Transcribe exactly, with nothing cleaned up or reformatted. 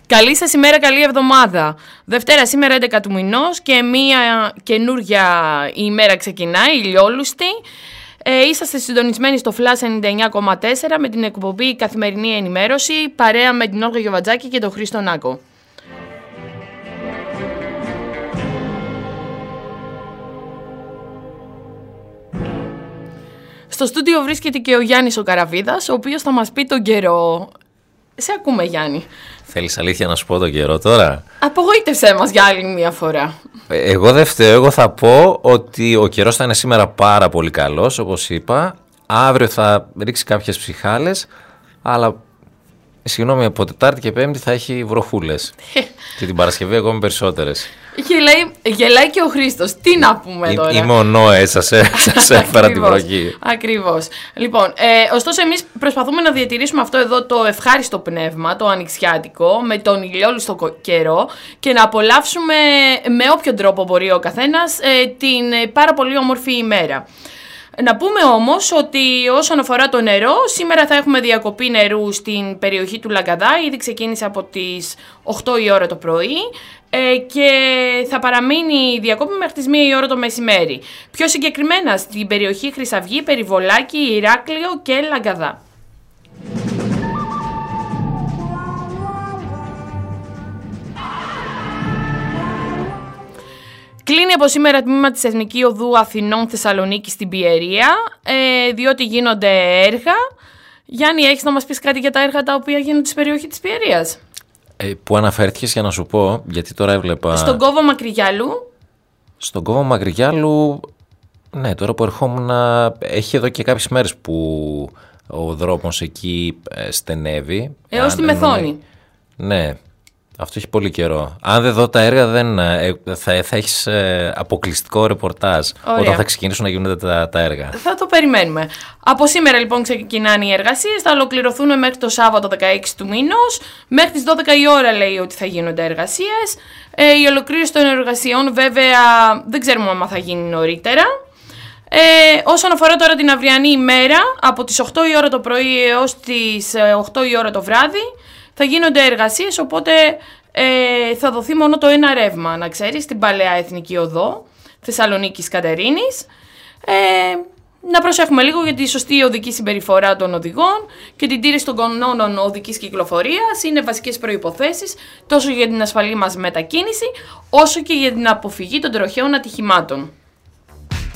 Καλή σας ημέρα, καλή εβδομάδα. Δευτέρα σήμερα έντεκα του μηνός και μία καινούργια ημέρα ξεκινάει, ηλιόλουστη. Ε, είσαστε συντονισμένοι στο Flash ενενήντα εννιά κόμμα τέσσερα με την εκπομπή Καθημερινή Ενημέρωση, παρέα με την Όλγα Γιοβατζάκη και τον Χρήστο Νάκο. Στο στούντιο βρίσκεται και ο Γιάννης ο Καραβίδας, ο οποίος θα μας πει τον καιρό. Σε ακούμε, Γιάννη. Θέλεις αλήθεια να σου πω τον καιρό τώρα? Απογοήτευσέ μας για άλλη μια φορά. Εγώ δεν φταίω, εγώ θα πω ότι ο καιρός θα είναι σήμερα πάρα πολύ καλός, όπως είπα. Αύριο θα ρίξει κάποιες ψυχάλες, αλλά συγγνώμη, από Τετάρτη και Πέμπτη θα έχει βροχούλες. Και την Παρασκευή ακόμη περισσότερες. Γελάει, γελάει και ο Χρήστος. Τι να πούμε τώρα. Είμαι ο Νόε, σας έφερα την βροχή. Ακριβώς. Λοιπόν, ε, ωστόσο εμείς προσπαθούμε να διατηρήσουμε αυτό εδώ το ευχάριστο πνεύμα, το ανοιξιάτικο, με τον ηλιόλουστο καιρό και να απολαύσουμε με όποιο τρόπο μπορεί ο καθένας ε, την ε, πάρα πολύ όμορφη ημέρα. Να πούμε όμως ότι όσον αφορά το νερό, σήμερα θα έχουμε διακοπή νερού στην περιοχή του Λαγκαδά, ήδη ξεκίνησε από τις οκτώ η ώρα το πρωί ε, και θα παραμείνει η διακοπή μέχρι τις μία η ώρα το μεσημέρι. Πιο συγκεκριμένα στην περιοχή Χρυσαυγή, Περιβολάκη, Ηράκλειο και Λαγκαδά. Κλείνει από σήμερα τμήμα της Εθνική Οδού Αθηνών Θεσσαλονίκη στην Πιερία, ε, διότι γίνονται έργα. Γιάννη, έχεις να μας πεις κάτι για τα έργα τα οποία γίνονται στην περιοχή της Πιερίας? Ε, που αναφέρθηκες για να σου πω, γιατί τώρα έβλεπα... Στον κόβο Μακρυγιάλου. Στον κόβο Μακρυγιάλου, ναι, τώρα που ερχόμουν, έχει εδώ και κάποιες μέρες που ο δρόμος εκεί στενεύει. Έως τη Μεθόνη. Ναι. Αυτό έχει πολύ καιρό. Αν δεν δω τα έργα, δεν, θα, θα έχεις αποκλειστικό ρεπορτάζ. Ωραία. Όταν θα ξεκινήσουν να γίνονται τα, τα έργα. Θα το περιμένουμε. Από σήμερα λοιπόν ξεκινάνε οι εργασίες. Θα ολοκληρωθούν μέχρι το Σάββατο δεκαέξι του μήνος. Μέχρι τις δώδεκα η ώρα λέει ότι θα γίνονται εργασίες. Ε, η ολοκλήρωση των εργασιών βέβαια δεν ξέρουμε αν θα γίνει νωρίτερα. Ε, όσον αφορά τώρα την αυριανή ημέρα, από τις οκτώ η ώρα το πρωί έως τις οκτώ η ώρα το βράδυ, θα γίνονται εργασίες, οπότε ε, θα δοθεί μόνο το ένα ρεύμα, να ξέρεις, στην παλαιά Εθνική Οδό Θεσσαλονίκης Κατερίνης. Ε, να προσέχουμε λίγο για τη σωστή οδική συμπεριφορά των οδηγών και την τήρηση των κανόνων οδικής κυκλοφορίας. Είναι βασικές προϋποθέσεις τόσο για την ασφαλή μας μετακίνηση, όσο και για την αποφυγή των τροχαίων ατυχημάτων.